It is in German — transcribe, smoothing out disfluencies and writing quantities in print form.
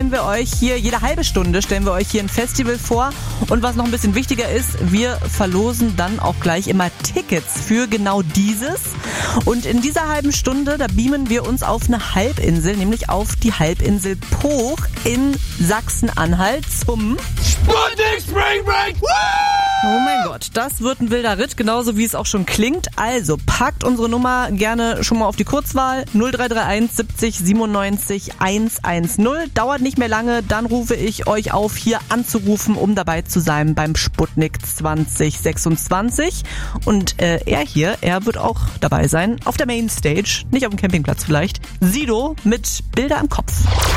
stellen wir euch hier, jede halbe Stunde stellen wir euch hier ein Festival vor. Und was noch ein bisschen wichtiger ist, wir verlosen dann auch gleich immer Tickets für genau dieses. Und in dieser halben Stunde, da beamen wir uns auf eine Halbinsel, nämlich auf die Halbinsel Pooch in Sachsen-Anhalt zum Sputnik Spring Break! Oh mein Gott, das wird ein wilder Ritt, genauso wie es auch schon klingt. Also packt unsere Nummer gerne schon mal auf die Kurzwahl 0331 70 97 110. Dauert nicht mehr lange, dann rufe ich euch auf, hier anzurufen, um dabei zu sein beim Sputnik 2026. Und er wird auch dabei sein, auf der Mainstage, nicht auf dem Campingplatz vielleicht. Sido mit Bilder im Kopf.